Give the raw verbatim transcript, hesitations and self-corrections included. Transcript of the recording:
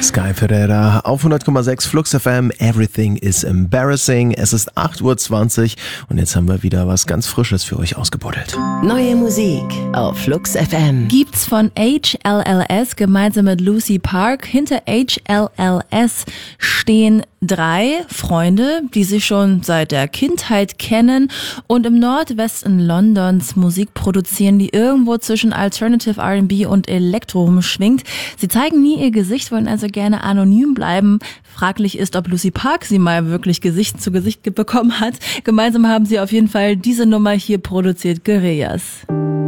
Sky Ferreira auf hundert Komma sechs Flux F M. Everything is embarrassing. Es ist acht Uhr zwanzig und jetzt haben wir wieder was ganz Frisches für euch ausgebuddelt. Neue Musik auf Flux F M. Gibt's von H L L S gemeinsam mit Lucy Park. Hinter H L L S stehen drei Freunde, die sich schon seit der Kindheit kennen und im Nordwesten Londons Musik produzieren, die irgendwo zwischen Alternative R and B und Elektro rumschwingt. Sie zeigen nie ihr Gesicht, wollen also gerne anonym bleiben. Fraglich ist, ob Lucy Park sie mal wirklich Gesicht zu Gesicht bekommen hat. Gemeinsam haben sie auf jeden Fall diese Nummer hier produziert, Guerillas.